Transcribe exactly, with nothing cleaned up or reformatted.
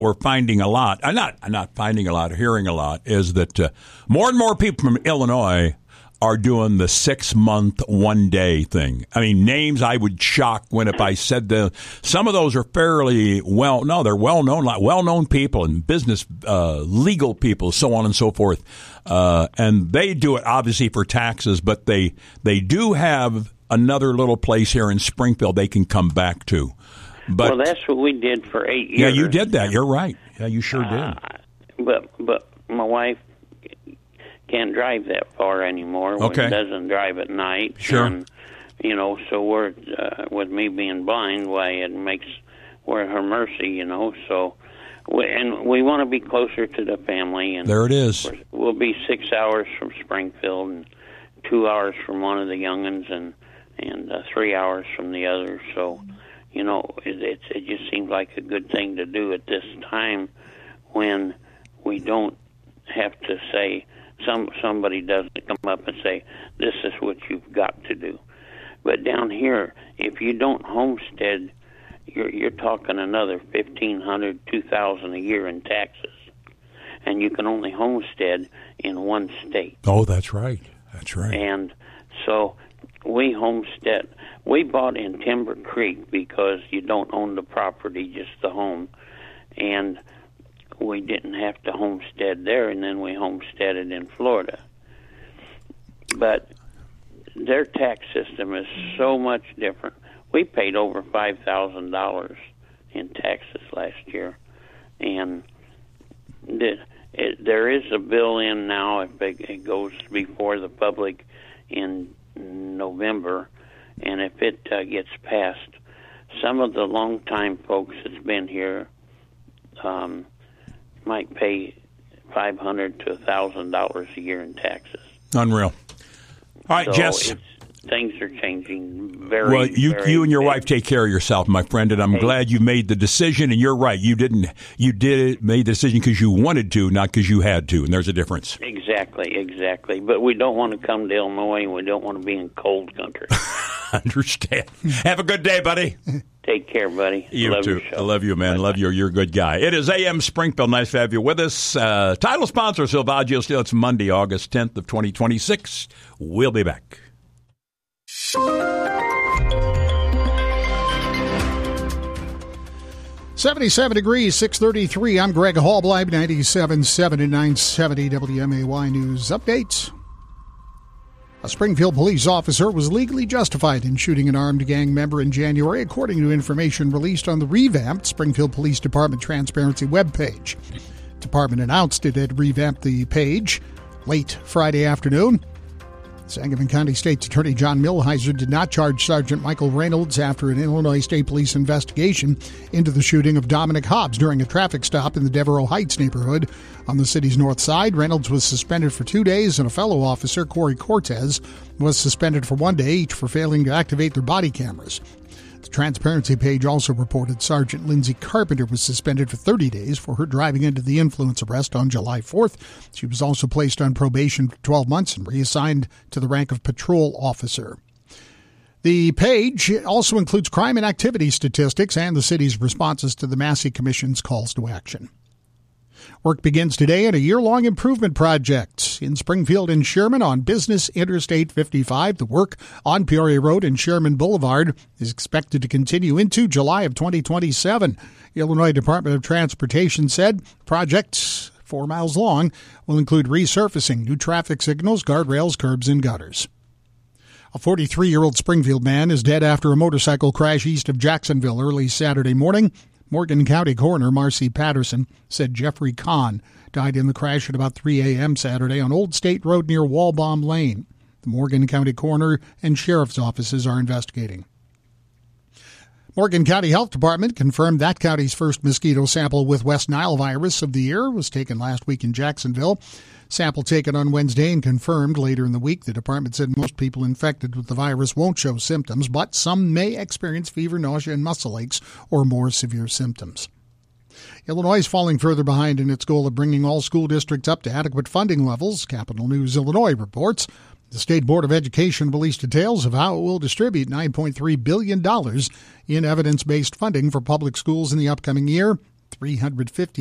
we're finding a lot, I'm not, I'm not finding a lot, hearing a lot, is that uh, more and more people from Illinois are doing the six-month, one-day thing. I mean, names I would shock when if I said the some of those are fairly well, no, they're well-known, like well-known people and business, uh, legal people, so on and so forth. Uh, and they do it obviously for taxes, but they they do have another little place here in Springfield they can come back to. But, well, that's what we did for eight years. Yeah, you did that. You're right. Yeah, you sure did. Uh, but but my wife can't drive that far anymore. Okay. Doesn't drive at night. Sure. And, you know, so we're, uh, with me being blind, why it makes, we're her mercy, you know, so, we, and we want to be closer to the family. And there it is. We'll be six hours from Springfield and two hours from one of the young'uns and, and uh, three hours from the other. So, you know, it, it, it just seems like a good thing to do at this time when we don't have to say, Some somebody doesn't come up and say, this is what you've got to do. But down here, if you don't homestead, you're you're talking another fifteen hundred, two thousand a year in taxes, and you can only homestead in one state. Oh, that's right. That's right. And so we homestead. We bought in Timber Creek because you don't own the property, just the home, and we didn't have to homestead there, and then we homesteaded in Florida. But their tax system is so much different. We paid over five thousand dollars in taxes last year, and the, it, there is a bill in now. It, it goes before the public in November, and if it uh, gets passed, some of the longtime folks that's been here um, might pay five hundred to a thousand dollars a year in taxes. Unreal. All right, so Jess. It's, things are changing very. Well, you very you and your big. wife take care of yourself, my friend, and I'm Hey. glad you made the decision. And you're right, you didn't. You did it, made the decision because you wanted to, not because you had to. And there's a difference. Exactly, exactly. But we don't want to come to Illinois, and we don't want to be in cold country. Understand. Have a good day, buddy. Take care, buddy. You love too. Your show. I love you, man. Bye-bye. Love you. You're a good guy. It is A M Springfield. Nice to have you with us. Uh, title sponsor, Silvaggio Steel. It's Monday, August tenth of twenty twenty-six. We'll be back. seventy-seven degrees, six thirty-three. I'm Greg Hallbleib, ninety-seven point seven and nine seventy W M A Y News Updates. A Springfield police officer was legally justified in shooting an armed gang member in January, according to information released on the revamped Springfield Police Department Transparency webpage. The department announced it had revamped the page late Friday afternoon. Sangamon County State's Attorney John Milheiser did not charge Sergeant Michael Reynolds after an Illinois State Police investigation into the shooting of Dominic Hobbs during a traffic stop in the Devereaux Heights neighborhood on the city's north side. Reynolds was suspended for two days, and a fellow officer, Corey Cortez, was suspended for one day, each for failing to activate their body cameras. The Transparency page also reported Sergeant Lindsay Carpenter was suspended for thirty days for her driving under the influence arrest on July fourth. She was also placed on probation for twelve months and reassigned to the rank of patrol officer. The page also includes crime and activity statistics and the city's responses to the Massey Commission's calls to action. Work begins today at a year-long improvement project in Springfield and Sherman on Business Interstate fifty-five. The work on Peoria Road and Sherman Boulevard is expected to continue into July of twenty twenty-seven. The Illinois Department of Transportation said projects four miles long will include resurfacing, new traffic signals, guardrails, curbs, and gutters. A forty-three-year-old Springfield man is dead after a motorcycle crash east of Jacksonville early Saturday morning. Morgan County Coroner Marcy Patterson said Jeffrey Kahn died in the crash at about three a.m. Saturday on Old State Road near Walbaum Lane. The Morgan County Coroner and Sheriff's offices are investigating. Morgan County Health Department confirmed that county's first mosquito sample with West Nile virus of the year was taken last week in Jacksonville. Sample taken on Wednesday and confirmed later in the week. The department said most people infected with the virus won't show symptoms, but some may experience fever, nausea, and muscle aches or more severe symptoms. Illinois is falling further behind in its goal of bringing all school districts up to adequate funding levels. Capital News Illinois reports the State Board of Education released details of how it will distribute nine point three billion dollars in evidence-based funding for public schools in the upcoming year. three hundred fifty